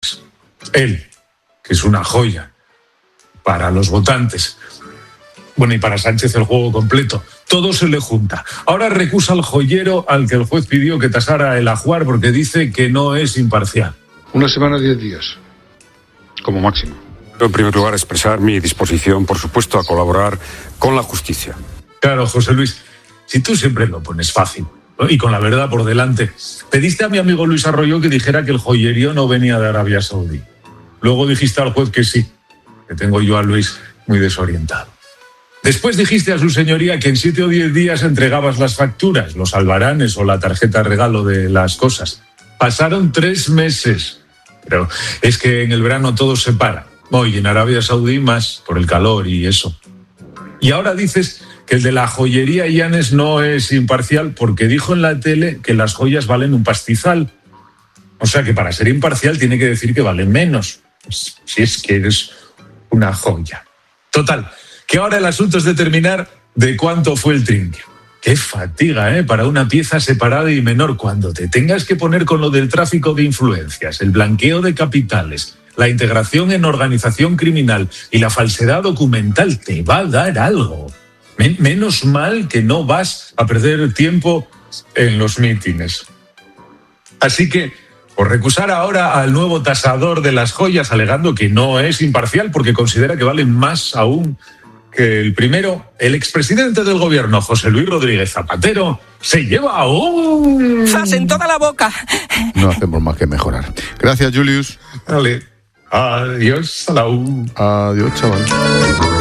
cosas. Él, que es una joya para los votantes. Bueno, y para Sánchez el juego completo. Todo se le junta. Ahora recusa al joyero al que el juez pidió que tasara el ajuar porque dice que no es imparcial. 1 semana, 10 días, como máximo. En primer lugar, expresar mi disposición, por supuesto, a colaborar con la justicia. Claro, José Luis, si tú siempre lo pones fácil, ¿no? Y con la verdad por delante. Pediste a mi amigo Luis Arroyo que dijera que el joyerío no venía de Arabia Saudí. Luego dijiste al juez que sí, que tengo yo a Luis muy desorientado. Después dijiste a su señoría que en 7 o 10 días entregabas las facturas, los albaranes o la tarjeta regalo de las cosas. Pasaron 3 meses. Pero es que en el verano todo se para. Hoy en Arabia Saudí más por el calor y eso. Y ahora dices que el de la joyería Llanes no es imparcial porque dijo en la tele que las joyas valen un pastizal. O sea que para ser imparcial tiene que decir que valen menos. Pues, si es que eres una joya. Total, que ahora el asunto es determinar de cuánto fue el trinquio. Qué fatiga, para una pieza separada y menor, cuando te tengas que poner con lo del tráfico de influencias, el blanqueo de capitales, la integración en organización criminal y la falsedad documental. Te va a dar algo. Menos mal que no vas a perder tiempo en los mítines. Así que, por recusar ahora al nuevo tasador de las joyas, alegando que no es imparcial porque considera que valen más aún que el primero, el expresidente del gobierno, José Luis Rodríguez Zapatero, se lleva un... ¡Zas en toda la boca! No hacemos más que mejorar. Gracias, Julius. Vale. Adiós, Salau. Adiós, chaval.